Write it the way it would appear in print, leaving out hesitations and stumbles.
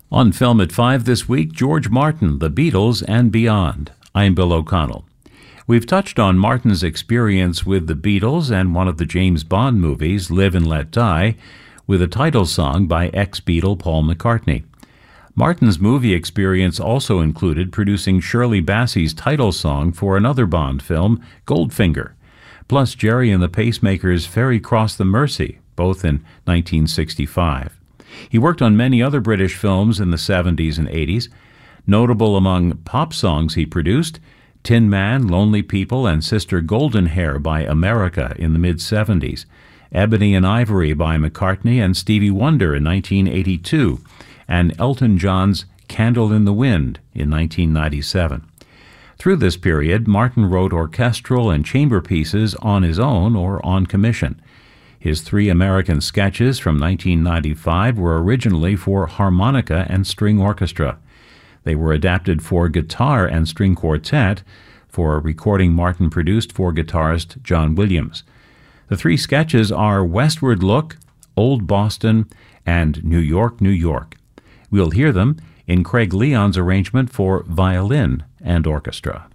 On Film at 5 this week, George Martin, The Beatles and Beyond. I'm Bill O'Connell. We've touched on Martin's experience with the Beatles and one of the James Bond movies, Live and Let Die, with a title song by ex-Beatle Paul McCartney. Martin's movie experience also included producing Shirley Bassey's title song for another Bond film, Goldfinger, plus Gerry and the Pacemakers' Ferry Cross the Mersey, both in 1965. He worked on many other British films in the 70s and 80s. Notable among pop songs he produced, Tin Man, Lonely People, and Sister Golden Hair by America in the mid-70s, Ebony and Ivory by McCartney and Stevie Wonder in 1982, and Elton John's Candle in the Wind in 1997. Through this period, Martin wrote orchestral and chamber pieces on his own or on commission. His 3 American sketches from 1995 were originally for harmonica and string orchestra. They were adapted for guitar and string quartet for a recording Martin produced for guitarist John Williams. The 3 sketches are Westward Look, Old Boston, and New York, New York. We'll hear them in Craig Leon's arrangement for violin and orchestra.